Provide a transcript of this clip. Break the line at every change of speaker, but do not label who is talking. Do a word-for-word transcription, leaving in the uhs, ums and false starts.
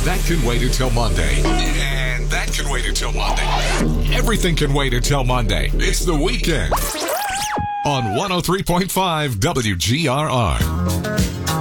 That can wait until Monday. And that can wait until Monday. Everything can wait until Monday. It's the weekend. On one oh three point five W G R R.